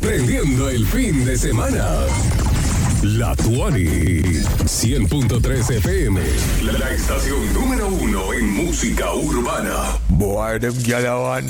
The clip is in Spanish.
prendiendo el fin de semana. La Tuani, 100.3 FM, la estación número 1 en música urbana. Boy, them gyal a want